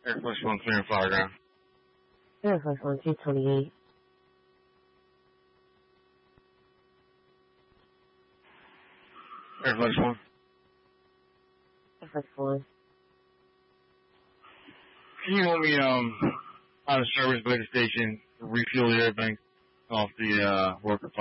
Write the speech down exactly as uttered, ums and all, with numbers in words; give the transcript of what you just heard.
Air Force One, clear and fire ground. Air Force One, two twenty-eight. Air Force One. Air Force One. Can you hold me um out of service by the station, refuel the air bank off the uh worker